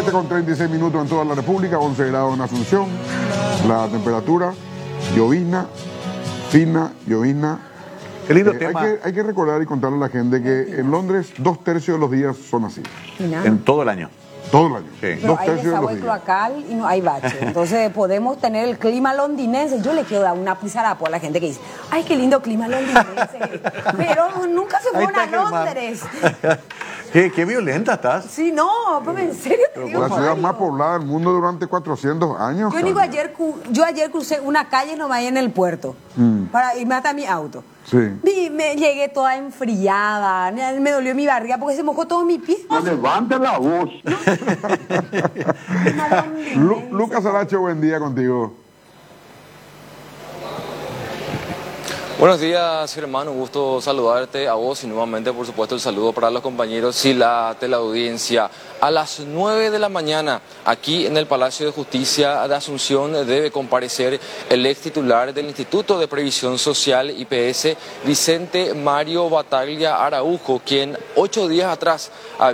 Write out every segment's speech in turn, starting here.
7:36 en toda la República, 11 grados en Asunción. La temperatura, llovizna, fina, llovizna. Qué lindo tema. Hay que recordar y contarle a la gente que en Londres 2/3 de los días son así. En todo el año. Todo el año. Sí. Pero hay desagüe cloacal y no hay bache. Entonces podemos tener el clima londinense. Yo le quiero dar una pisarapo a la gente que dice, ay, qué lindo clima londinense. Pero nunca se fueron a Londres. Qué violenta estás. Sí, no, pero en serio te digo, La ciudad Mario. más poblada del mundo durante 400 años. Yo ayer crucé una calle nomás ahí en el puerto para irme hasta mi auto. Sí. Y me llegué toda enfriada, me dolió mi barriga porque se mojó todo mi pie. No levante la voz. Lucas Aracho, buen día contigo. Buenos días, Germán, un gusto saludarte a vos y nuevamente, por supuesto, el saludo para los compañeros y la teleaudiencia. A las 9 de la mañana, aquí en el Palacio de Justicia de Asunción, debe comparecer el ex titular del Instituto de Previsión Social, IPS, Vicente Mario Battaglia Araujo, quien 8 días atrás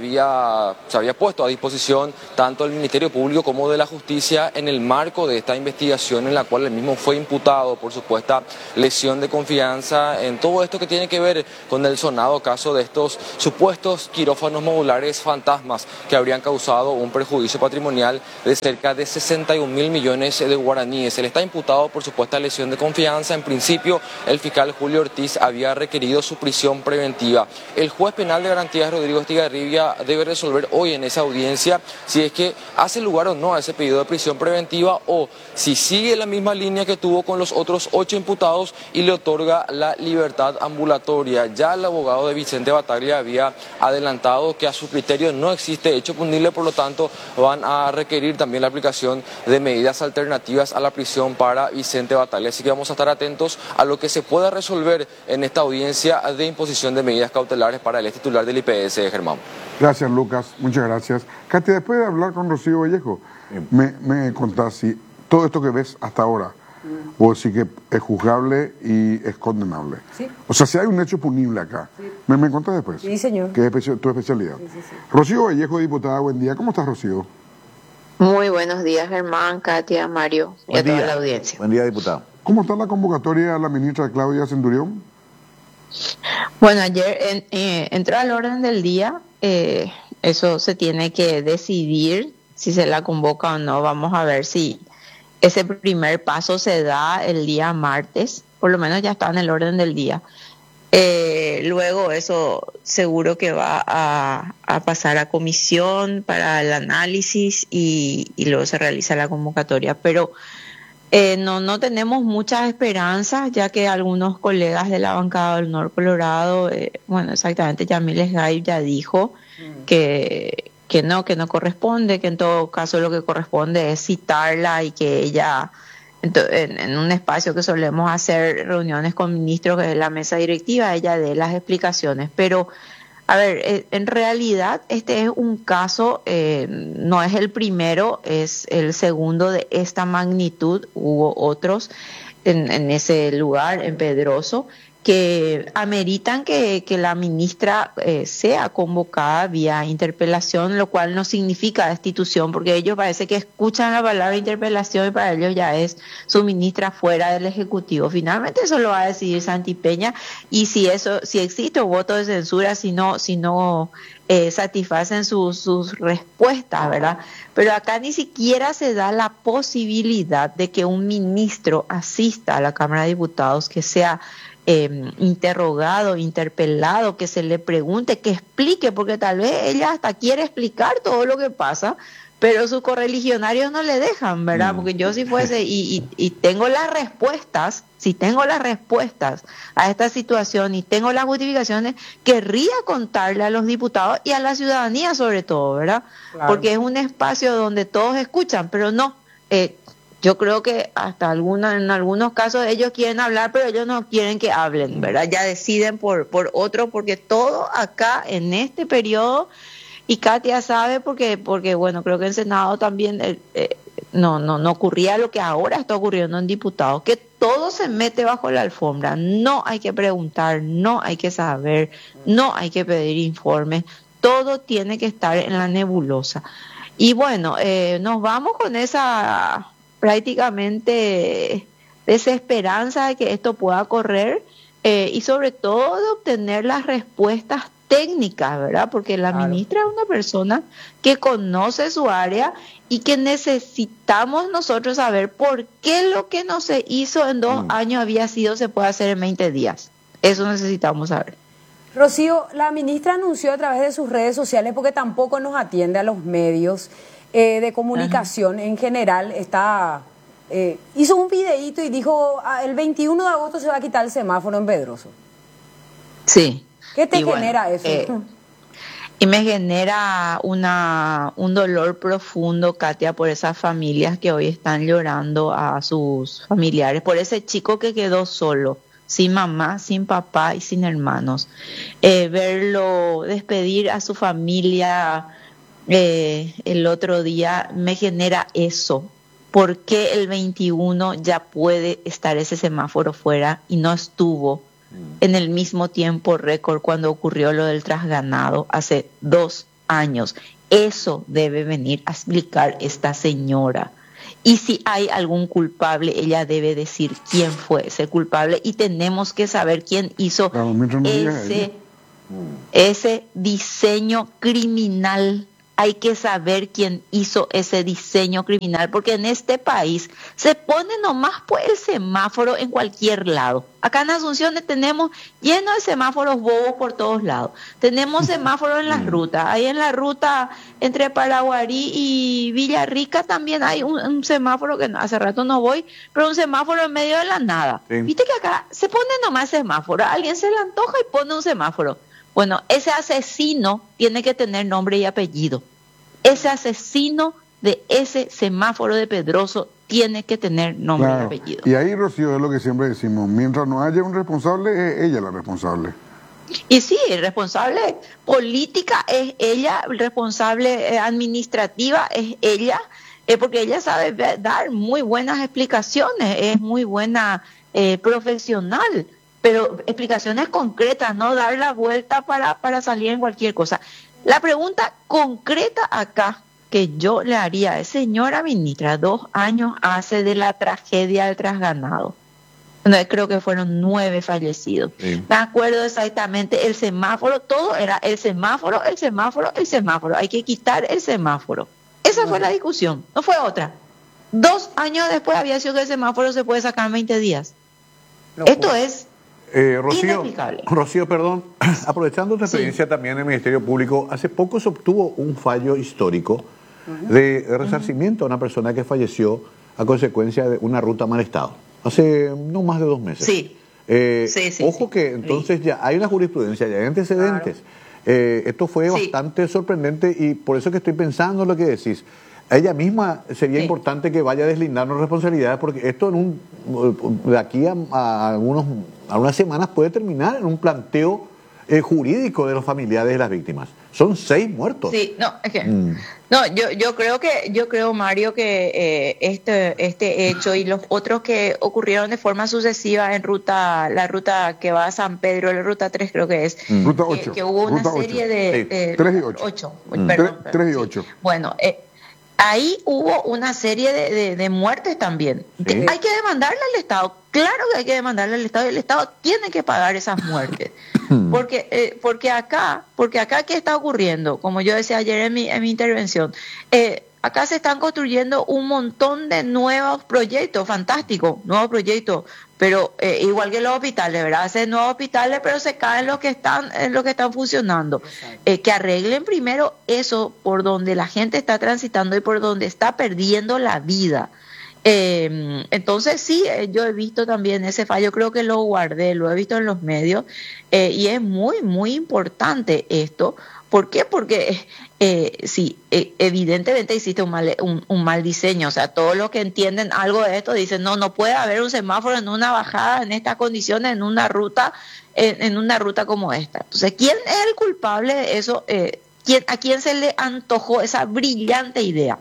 se había puesto a disposición tanto del Ministerio Público como de la Justicia en el marco de esta investigación en la cual el mismo fue imputado por supuesta lesión de confianza en todo esto que tiene que ver con el sonado caso de estos supuestos quirófanos modulares fantasmas que habrían causado un perjuicio patrimonial de cerca de 61.000 millones de guaraníes. Él está imputado por supuesta lesión de confianza. En principio, el fiscal Julio Ortiz había requerido su prisión preventiva. El juez penal de garantías, Rodrigo Estigarribia, debe resolver hoy en esa audiencia si es que hace lugar o no a ese pedido de prisión preventiva o si sigue la misma línea que tuvo con los otros 8 imputados y le otorga la libertad ambulatoria. Ya el abogado de Vicente Battaglia había adelantado que a su criterio no existe hecho punible, por lo tanto van a requerir también la aplicación de medidas alternativas a la prisión para Vicente Battaglia. Así que vamos a estar atentos a lo que se pueda resolver en esta audiencia de imposición de medidas cautelares para el ex titular del IPS, Germán. Gracias, Lucas. Muchas gracias. Katy, después de hablar con Rocío Vallejo, me contás si todo esto que ves hasta ahora o sí que es juzgable y es condenable. Sí. O sea, si hay un hecho punible acá. Sí. ¿Me contás después? Sí, señor. ¿Qué es tu especialidad? Sí. Rocío Vallejo, diputada, buen día. ¿Cómo estás, Rocío? Muy buenos días, Germán, Katia, Mario y a toda la audiencia. Buen día, diputado. ¿Cómo está la convocatoria a la ministra Claudia Centurión? Bueno, ayer entró al orden del día. Eso se tiene que decidir si se la convoca o no. Vamos a ver si ese primer paso se da el día martes, por lo menos ya está en el orden del día. Luego eso seguro que va a pasar a comisión para el análisis y luego se realiza la convocatoria. Pero no tenemos muchas esperanzas, ya que algunos colegas de la bancada del Norte Colorado, bueno, exactamente, Yamil Esgaib ya dijo que no corresponde, que en todo caso lo que corresponde es citarla y que ella, en un espacio que solemos hacer reuniones con ministros, que es la mesa directiva, ella dé las explicaciones. Pero, a ver, en realidad este es un caso, no es el primero, es el segundo de esta magnitud. Hubo otros en ese lugar, en Pedroso, que ameritan que la ministra sea convocada vía interpelación, lo cual no significa destitución, porque ellos parece que escuchan la palabra interpelación y para ellos ya es su ministra fuera del Ejecutivo. Finalmente eso lo va a decidir Santi Peña, y si existe un voto de censura, si no satisfacen sus respuestas, ¿verdad? Pero acá ni siquiera se da la posibilidad de que un ministro asista a la Cámara de Diputados, que sea interrogado, interpelado, que se le pregunte, que explique, porque tal vez ella hasta quiere explicar todo lo que pasa, pero sus correligionarios no le dejan, ¿verdad? Porque yo si fuese y tengo las respuestas, si tengo las respuestas a esta situación y tengo las justificaciones, querría contarle a los diputados y a la ciudadanía sobre todo, ¿verdad? Claro. Porque es un espacio donde todos escuchan, pero no, yo creo que hasta en algunos casos ellos quieren hablar, pero ellos no quieren que hablen, ¿verdad? Ya deciden por otro, porque todo acá en este periodo, y Katia sabe porque bueno, creo que en Senado también no ocurría lo que ahora está ocurriendo en diputados, que todo se mete bajo la alfombra, no hay que preguntar, no hay que saber, no hay que pedir informes, todo tiene que estar en la nebulosa. Y bueno, nos vamos con esa prácticamente desesperanza de que esto pueda correr, y sobre todo de obtener las respuestas técnicas, ¿verdad? Porque la ministra es una persona que conoce su área y que necesitamos nosotros saber por qué lo que no se hizo en 2 años se puede hacer en 20 días. Eso necesitamos saber. Rocío, la ministra anunció a través de sus redes sociales, porque tampoco nos atiende a los medios de comunicación en general, hizo un videíto y dijo, el 21 de agosto se va a quitar el semáforo en Pedroso. Sí. ¿Qué te genera eso? Y me genera un dolor profundo, Katia, por esas familias que hoy están llorando a sus familiares, por ese chico que quedó solo, sin mamá, sin papá y sin hermanos. Verlo despedir a su familia el otro día me genera eso. ¿Por qué el 21 ya puede estar ese semáforo fuera y no estuvo en el mismo tiempo récord cuando ocurrió lo del trasganado hace 2 años? Eso debe venir a explicar esta señora. Y si hay algún culpable, ella debe decir quién fue ese culpable, y tenemos que saber quién hizo ese diseño criminal. Hay que saber quién hizo ese diseño criminal, porque en este país se pone nomás pues el semáforo en cualquier lado. Acá en Asunción tenemos lleno de semáforos bobos por todos lados. Tenemos semáforos en las rutas. Ahí en la ruta entre Paraguarí y Villarrica también hay un semáforo que hace rato no voy, pero un semáforo en medio de la nada. Sí. Viste que acá se pone nomás semáforo. A alguien se le antoja y pone un semáforo. Bueno, ese asesino tiene que tener nombre y apellido. Ese asesino de ese semáforo de Pedroso tiene que tener nombre y apellido. Y ahí, Rocío, es lo que siempre decimos, mientras no haya un responsable, es ella la responsable. Y sí, el responsable política es ella, el responsable administrativa es ella, porque ella sabe dar muy buenas explicaciones, es muy buena profesional, pero explicaciones concretas, no dar la vuelta para salir en cualquier cosa. La pregunta concreta acá que yo le haría es, señora ministra, 2 años hace de la tragedia del trasganado. Creo que fueron 9 fallecidos. Sí. Me acuerdo exactamente, el semáforo, todo era el semáforo, el semáforo, el semáforo. Hay que quitar el semáforo. Esa fue la discusión, no fue otra. 2 años después había sido que el semáforo se puede sacar en 20 días. Esto es Rocío, perdón, aprovechando tu experiencia también en el Ministerio Público, hace poco se obtuvo un fallo histórico de resarcimiento a una persona que falleció a consecuencia de una ruta mal estado, hace no más de 2 meses. Sí. Ojo que entonces ya hay una jurisprudencia, ya hay antecedentes. Claro. Esto fue bastante sorprendente y por eso que estoy pensando en lo que decís. A ella misma sería importante que vaya deslindando responsabilidades, porque esto de aquí a unas semanas puede terminar en un planteo jurídico de los familiares de las víctimas. Son 6 muertos. Sí, no, es que yo creo, Mario, que este hecho y los otros que ocurrieron de forma sucesiva en la ruta que va a San Pedro, la ruta 3 creo que es. Ruta 8. Que hubo una serie de 3 y 8. Perdón, 3 y 8. Bueno, ahí hubo una serie de muertes también. Sí. Hay que demandarle al Estado. Claro que hay que demandarle al Estado, y el Estado tiene que pagar esas muertes. Porque acá, ¿qué está ocurriendo? Como yo decía ayer en mi intervención, acá se están construyendo un montón de nuevos proyectos, fantásticos, nuevos proyectos, pero igual que los hospitales, ¿verdad? Hacen nuevos hospitales, pero se caen los que están funcionando. Que arreglen primero eso por donde la gente está transitando y por donde está perdiendo la vida. Entonces sí, yo he visto también ese fallo, creo que lo guardé, lo he visto en los medios, y es muy, muy importante esto. ¿Por qué? Porque evidentemente existe un mal diseño. O sea, todos los que entienden algo de esto dicen, no puede haber un semáforo en una bajada en estas condiciones, en una ruta como esta. Entonces, ¿quién es el culpable de eso? ¿A quién se le antojó esa brillante idea?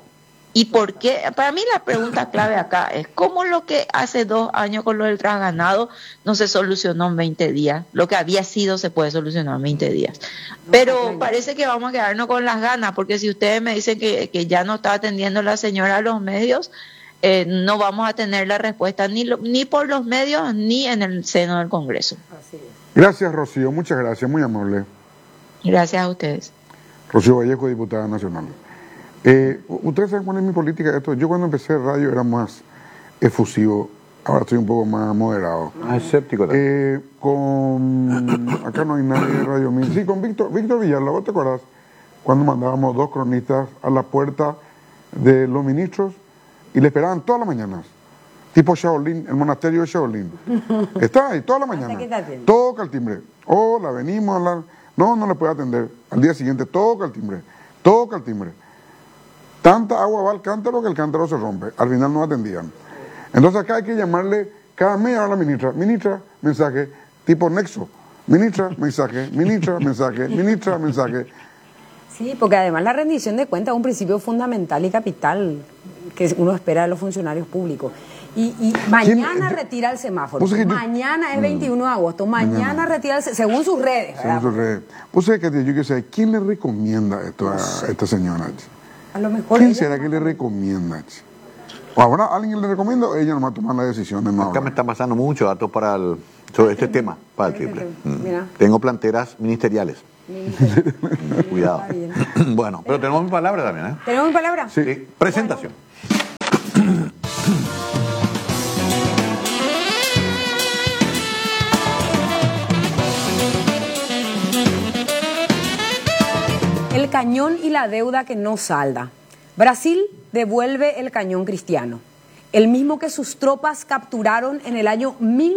¿Y por qué? Para mí la pregunta clave acá es ¿cómo lo que hace 2 años con lo del trasganado no se solucionó en 20 días? Lo que había sido se puede solucionar en 20 días. Pero parece que vamos a quedarnos con las ganas, porque si ustedes me dicen que ya no está atendiendo la señora a los medios, no vamos a tener la respuesta ni por los medios ni en el seno del Congreso. Así es. Gracias, Rocío. Muchas gracias. Muy amable. Gracias a ustedes. Rocío Vallejo, diputada nacional. Ustedes saben cuál es mi política de esto. Yo cuando empecé radio era más efusivo, ahora estoy un poco más moderado. Escéptico también. Acá no hay nadie de Radio 1000. Sí, con Víctor Villalba, ¿vos te acuerdas? Cuando mandábamos 2 cronistas a la puerta de los ministros y le esperaban todas las mañanas. Tipo Shaolin, el monasterio de Shaolin. Está ahí toda la mañana. Toca el timbre. Hola, venimos a hablar. No le puede atender. Al día siguiente toca el timbre. Toca el timbre. Tanta agua va al cántaro que el cántaro se rompe. Al final no atendían. Entonces acá hay que llamarle cada media hora a la ministra. Ministra, mensaje, tipo nexo. Ministra, mensaje, ministra, mensaje, ministra, mensaje. Sí, porque además la rendición de cuentas es un principio fundamental y capital que uno espera de los funcionarios públicos. Y mañana retira el semáforo. Mañana es 21 de agosto. Mañana retira el semáforo, según sus redes. Según sus redes. Vos sabés que yo quiero saber, ¿quién le recomienda esto a esta señora? A lo mejor ¿Quién será que le recomienda? ¿O habrá alguien le recomienda o ella no va a tomar la decisión de no Acá me están pasando muchos datos sobre este tema, para el triple. Mira. Tengo planteras ministeriales. Cuidado. Bueno, pero tenemos mi palabra también, ¿eh? ¿Tenemos mi palabra? Sí. Presentación. El cañón y la deuda que no salda. Brasil devuelve el cañón cristiano, el mismo que sus tropas capturaron en el año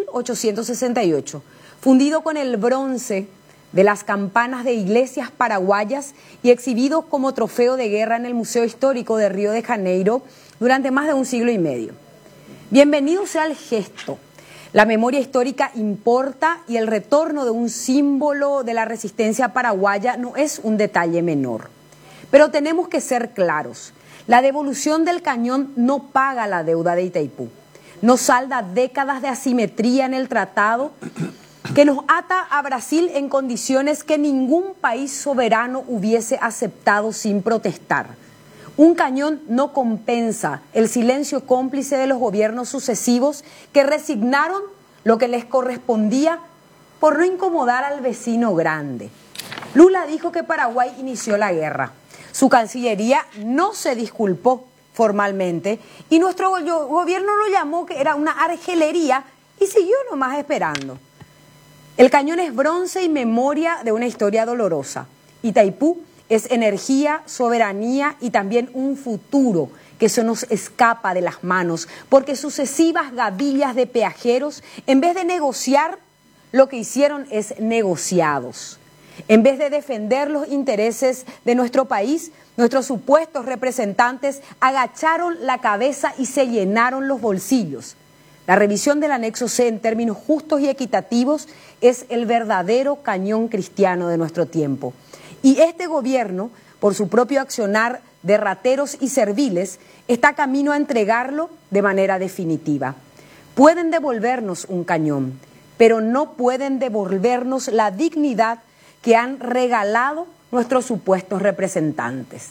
1868, fundido con el bronce de las campanas de iglesias paraguayas y exhibido como trofeo de guerra en el Museo Histórico de Río de Janeiro durante más de 1 siglo y medio. Bienvenido sea el gesto. La memoria histórica importa y el retorno de un símbolo de la resistencia paraguaya no es un detalle menor. Pero tenemos que ser claros. La devolución del cañón no paga la deuda de Itaipú. No salda décadas de asimetría en el tratado que nos ata a Brasil en condiciones que ningún país soberano hubiese aceptado sin protestar. Un cañón no compensa el silencio cómplice de los gobiernos sucesivos que resignaron lo que les correspondía por no incomodar al vecino grande. Lula dijo que Paraguay inició la guerra. Su Cancillería no se disculpó formalmente y nuestro gobierno lo llamó que era una argelería y siguió nomás esperando. El cañón es bronce y memoria de una historia dolorosa. Itaipú es energía, soberanía y también un futuro que se nos escapa de las manos, porque sucesivas gavillas de peajeros, en vez de negociar, lo que hicieron es negociados. En vez de defender los intereses de nuestro país, nuestros supuestos representantes agacharon la cabeza y se llenaron los bolsillos. La revisión del anexo C en términos justos y equitativos es el verdadero cañón cristiano de nuestro tiempo. Y este gobierno, por su propio accionar de rateros y serviles, está camino a entregarlo de manera definitiva. Pueden devolvernos un cañón, pero no pueden devolvernos la dignidad que han regalado nuestros supuestos representantes.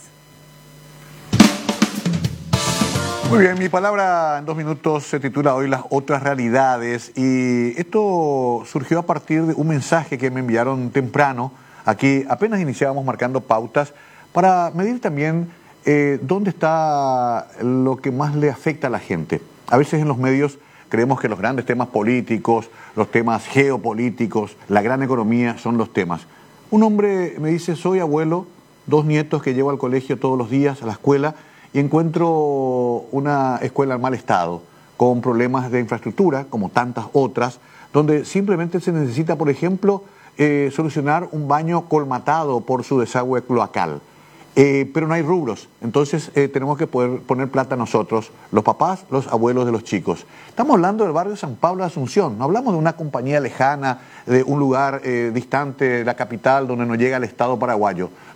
Muy bien, mi palabra en 2 minutos se titula hoy Las otras realidades y esto surgió a partir de un mensaje que me enviaron temprano. Aquí apenas iniciábamos marcando pautas para medir también dónde está lo que más le afecta a la gente. A veces en los medios creemos que los grandes temas políticos, los temas geopolíticos, la gran economía son los temas. Un hombre me dice, soy abuelo, 2 nietos que llevo al colegio todos los días, a la escuela, y encuentro una escuela en mal estado, con problemas de infraestructura, como tantas otras, donde simplemente se necesita, por ejemplo, solucionar un baño colmatado por su desagüe cloacal. Pero no hay rubros, entonces tenemos que poder poner plata nosotros, los papás, los abuelos de los chicos. Estamos hablando del barrio San Pablo de Asunción, no hablamos de una compañía lejana, de un lugar distante de la capital donde no llega el Estado paraguayo. No,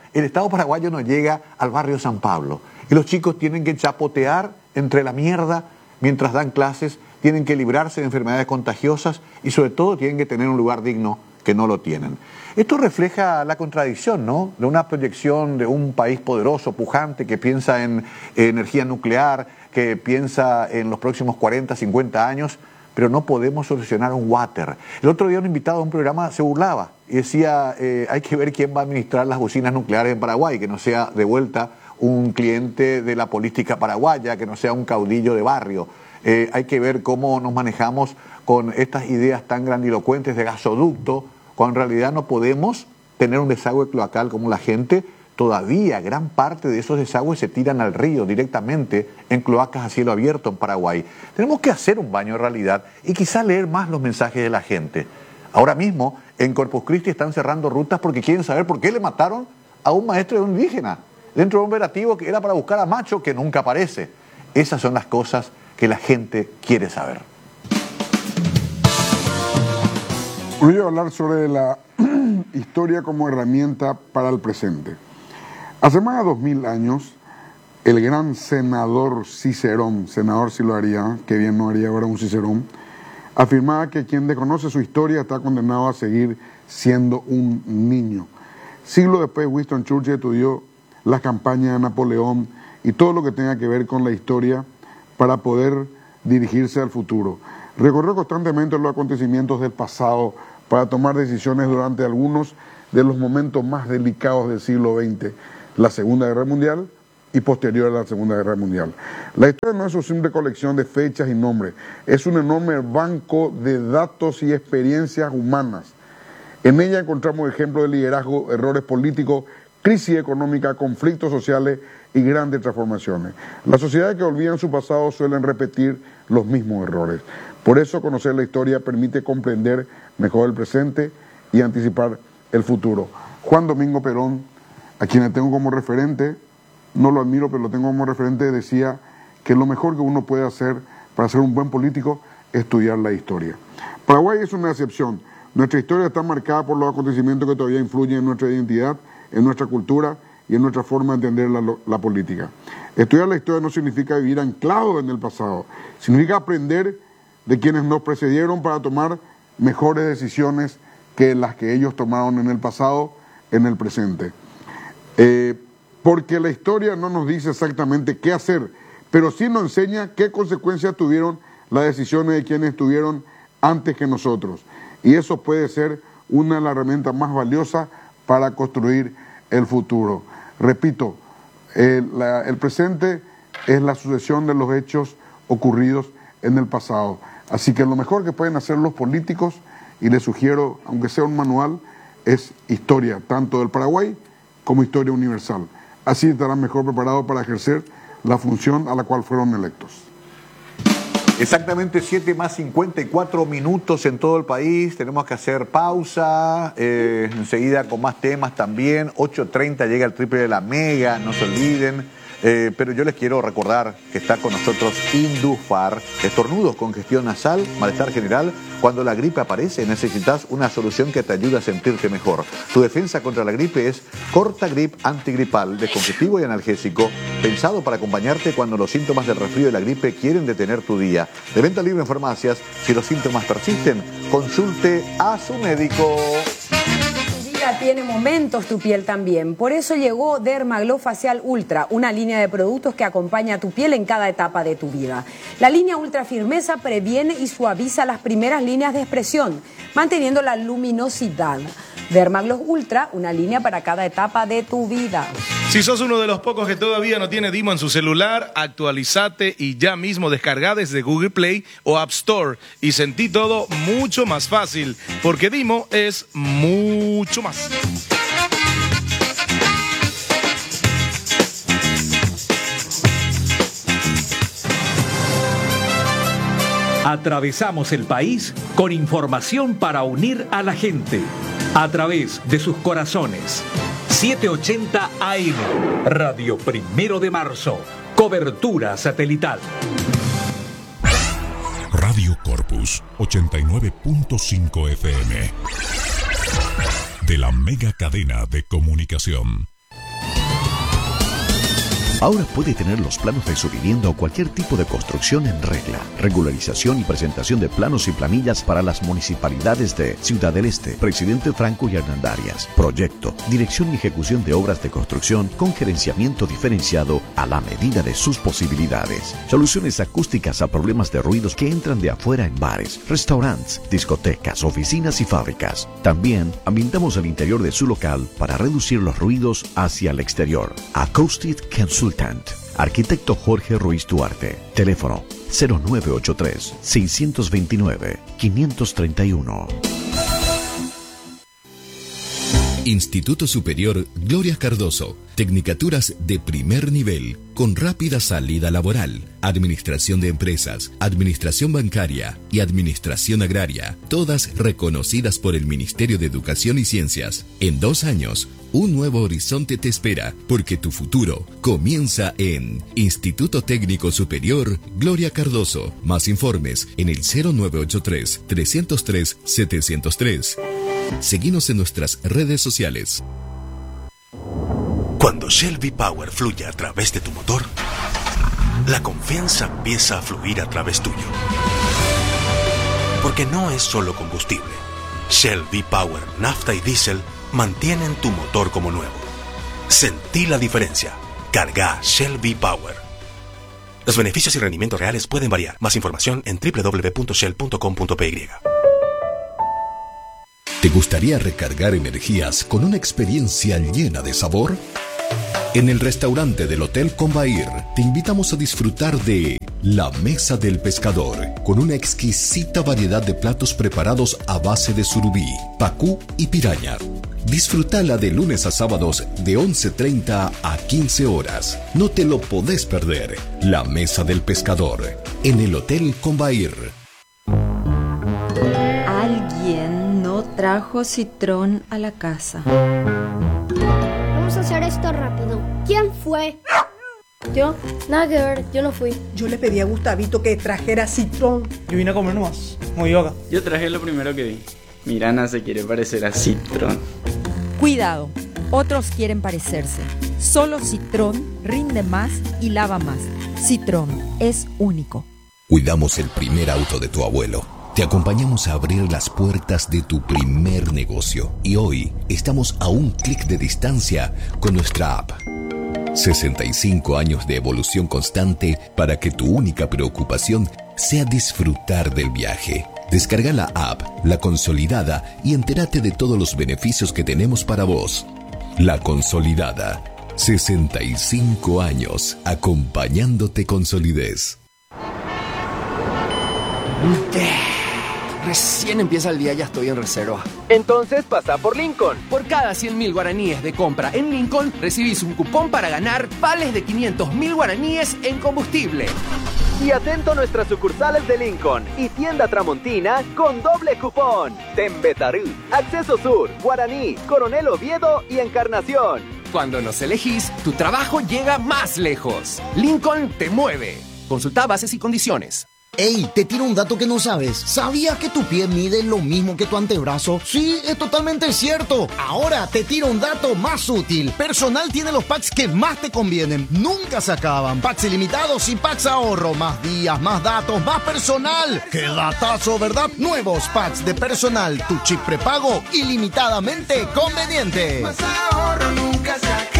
el Estado paraguayo no llega al barrio San Pablo. Y los chicos tienen que chapotear entre la mierda mientras dan clases, tienen que librarse de enfermedades contagiosas y sobre todo tienen que tener un lugar digno que no lo tienen. Esto refleja la contradicción, ¿no?, de una proyección de un país poderoso, pujante, que piensa en energía nuclear, que piensa en los próximos 40, 50 años, pero no podemos solucionar un water. El otro día un invitado a un programa se burlaba y decía, hay que ver quién va a administrar las usinas nucleares en Paraguay, que no sea de vuelta un cliente de la política paraguaya, que no sea un caudillo de barrio. Hay que ver cómo nos manejamos con estas ideas tan grandilocuentes de gasoducto, cuando en realidad no podemos tener un desagüe cloacal como la gente. Todavía gran parte de esos desagües se tiran al río directamente en cloacas a cielo abierto en Paraguay. Tenemos que hacer un baño de realidad y quizá leer más los mensajes de la gente. Ahora mismo en Corpus Christi están cerrando rutas porque quieren saber por qué le mataron a un maestro de un indígena dentro de un operativo que era para buscar a Macho, que nunca aparece. Esas son las cosas que la gente quiere saber. Hoy voy a hablar sobre la historia como herramienta para el presente. Hace más de 2000 años, el gran senador Cicerón, senador sí lo haría, que bien no haría ahora un Cicerón, afirmaba que quien desconoce su historia está condenado a seguir siendo un niño. Siglos después, Winston Churchill estudió las campañas de Napoleón y todo lo que tenga que ver con la historia para poder dirigirse al futuro. Recorrió constantemente los acontecimientos del pasado para tomar decisiones durante algunos de los momentos más delicados del siglo XX, la Segunda Guerra Mundial y posterior a la Segunda Guerra Mundial. La historia no es una simple colección de fechas y nombres, es un enorme banco de datos y experiencias humanas. En ella encontramos ejemplos de liderazgo, errores políticos, crisis económica, conflictos sociales y grandes transformaciones. Las sociedades que olvidan su pasado suelen repetir los mismos errores. Por eso conocer la historia permite comprender mejor el presente y anticipar el futuro. Juan Domingo Perón, a quien tengo como referente, no lo admiro, pero lo tengo como referente, decía que lo mejor que uno puede hacer para ser un buen político es estudiar la historia. Paraguay es una excepción. Nuestra historia está marcada por los acontecimientos que todavía influyen en nuestra identidad, en nuestra cultura y en nuestra forma de entender la política. Estudiar la historia no significa vivir anclado en el pasado, significa aprender de quienes nos precedieron para tomar mejores decisiones que las que ellos tomaron en el pasado, en el presente. Porque la historia no nos dice exactamente qué hacer, pero sí nos enseña qué consecuencias tuvieron las decisiones de quienes estuvieron antes que nosotros. Y eso puede ser una de las herramientas más valiosas para construir el futuro. Repito, el presente es la sucesión de los hechos ocurridos en el pasado. Así que lo mejor que pueden hacer los políticos, y les sugiero, aunque sea un manual, es historia, tanto del Paraguay como historia universal. Así estarán mejor preparados para ejercer la función a la cual fueron electos. Exactamente 7:54 en todo el país. Tenemos que hacer pausa. Enseguida con más temas también. 8:30 llega el triple de la Mega, no se olviden. Pero yo les quiero recordar que está con nosotros Indufar. Estornudos, congestión nasal, malestar general. Cuando la gripe aparece, necesitas una solución que te ayude a sentirte mejor. Tu defensa contra la gripe es Cortagrip antigripal, descongestivo y analgésico, pensado para acompañarte cuando los síntomas del resfrío y la gripe quieren detener tu día. De venta libre en farmacias. Si los síntomas persisten, consulte a su médico. Tiene momentos tu piel también. Por eso llegó Dermaglow Facial Ultra, una línea de productos que acompaña a tu piel en cada etapa de tu vida. La línea Ultra Firmeza previene y suaviza las primeras líneas de expresión, manteniendo la luminosidad. Dermaglow Ultra, una línea para cada etapa de tu vida. Si sos uno de los pocos que todavía no tiene Dimo en su celular, actualizate y ya mismo descarga desde Google Play o App Store y sentí todo mucho más fácil, porque Dimo es mucho más. Atravesamos el país con información para unir a la gente a través de sus corazones. 780 AM, Radio 1 de Marzo, cobertura satelital. Radio Corpus 89.5 FM, de la mega cadena de comunicación. Ahora puede tener los planos de su vivienda o cualquier tipo de construcción en regla. Regularización y presentación de planos y planillas para las municipalidades de Ciudad del Este, Presidente Franco y Hernandarias. Proyecto, dirección y ejecución de obras de construcción con gerenciamiento diferenciado a la medida de sus posibilidades. Soluciones acústicas a problemas de ruidos que entran de afuera en bares, restaurantes, discotecas, oficinas y fábricas. También ambientamos el interior de su local para reducir los ruidos hacia el exterior. Acoustic Consultant. Arquitecto Jorge Ruiz Duarte. Teléfono 0983-629-531. Instituto Superior Gloria Cardoso. Tecnicaturas de primer nivel con rápida salida laboral. Administración de empresas, administración bancaria y administración agraria. Todas reconocidas por el Ministerio de Educación y Ciencias. En 2 años, un nuevo horizonte te espera porque tu futuro comienza en Instituto Técnico Superior Gloria Cardoso. Más informes en el 0983-303-703. Seguinos en nuestras redes sociales. Cuando Shell V-Power fluye a través de tu motor, la confianza empieza a fluir a través tuyo. Porque no es solo combustible. Shell V-Power, nafta y diésel mantienen tu motor como nuevo. Sentí la diferencia. Carga Shell V-Power. Los beneficios y rendimientos reales pueden variar. Más información en www.shell.com.py. ¿Te gustaría recargar energías con una experiencia llena de sabor? En el restaurante del Hotel Combair te invitamos a disfrutar de La Mesa del Pescador, con una exquisita variedad de platos preparados a base de surubí, pacú y piraña. Disfrútala de lunes a sábados de 11:30 a 15 horas. No te lo podés perder. La Mesa del Pescador, en el Hotel Combair. Alguien no trajo citrón a la casa. Vamos a hacer esto rápido. ¿Quién fue? Yo, nada que ver, yo no fui. Yo le pedí a Gustavito que trajera citrón. Yo vine a comer nomás, como yoga. Yo traje lo primero que vi. Mirana se quiere parecer a Citrón. Cuidado, otros quieren parecerse. Solo Citrón rinde más y lava más. Citrón es único. Cuidamos el primer auto de tu abuelo. Te acompañamos a abrir las puertas de tu primer negocio. Y hoy estamos a un clic de distancia con nuestra app. 65 años de evolución constante para que tu única preocupación sea disfrutar del viaje. Descarga la app, La Consolidada, y entérate de todos los beneficios que tenemos para vos. La Consolidada. 65 años acompañándote con solidez. Recién empieza el día, ya estoy en reserva. Entonces pasa por Lincoln. Por cada 100.000 guaraníes de compra en Lincoln, recibís un cupón para ganar vales de 500.000 guaraníes en combustible. Y atento a nuestras sucursales de Lincoln y tienda Tramontina con doble cupón. Tembetarú, Acceso Sur, Guaraní, Coronel Oviedo y Encarnación. Cuando nos elegís, tu trabajo llega más lejos. Lincoln te mueve. Consulta bases y condiciones. Ey, te tiro un dato que no sabes. ¿Sabías que tu pie mide lo mismo que tu antebrazo? Sí, es totalmente cierto. Ahora te tiro un dato más útil. Personal tiene los packs que más te convienen. Nunca se acaban. Packs ilimitados y packs ahorro. Más días, más datos, más personal. ¡Qué datazo!, ¿verdad? Nuevos packs de Personal. Tu chip prepago ilimitadamente conveniente. Más ahorro nunca se acaba.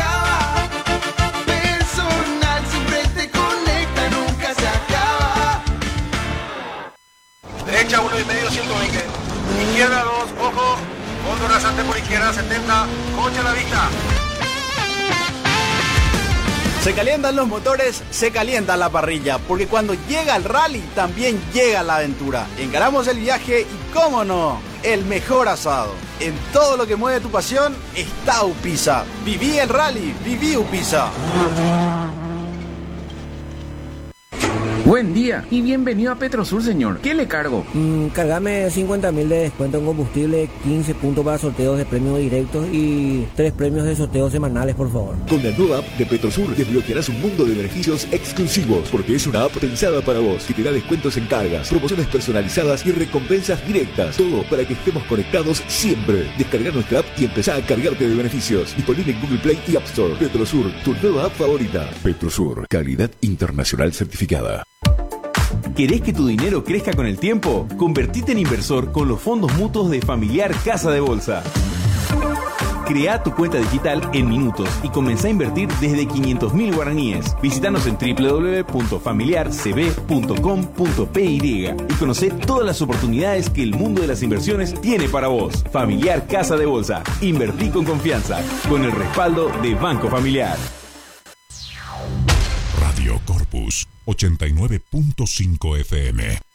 Personal siempre te conecta, nunca se acaba. Derecha 1,5, 120. Izquierda 2, ojo. Fondo rasante por izquierda 70. Coche a la vista. Se calientan los motores, se calienta la parrilla, porque cuando llega el rally también llega la aventura. Encaramos el viaje y, cómo no, el mejor asado. En todo lo que mueve tu pasión está Upisa. Viví el rally, viví Upisa. Buen día y bienvenido a Petrosur, señor. ¿Qué le cargo? Cargame 50.000 de descuento en combustible, 15 puntos para sorteos de premios directos y 3 premios de sorteos semanales, por favor. Con la nueva app de Petrosur desbloquearás un mundo de beneficios exclusivos, porque es una app pensada para vos, que te da descuentos en cargas, promociones personalizadas y recompensas directas. Todo para que estemos conectados siempre. Descarga nuestra app y empezá a cargarte de beneficios. Disponible en Google Play y App Store. Petrosur, tu nueva app favorita. Petrosur, calidad internacional certificada. ¿Querés que tu dinero crezca con el tiempo? Convertite en inversor con los fondos mutuos de Familiar Casa de Bolsa. Crea tu cuenta digital en minutos y comenzá a invertir desde 500.000 guaraníes. Visítanos en www.familiarcb.com.py y conocé todas las oportunidades que el mundo de las inversiones tiene para vos. Familiar Casa de Bolsa. Invertí con confianza, con el respaldo de Banco Familiar. Radio Corpus 89.5 FM.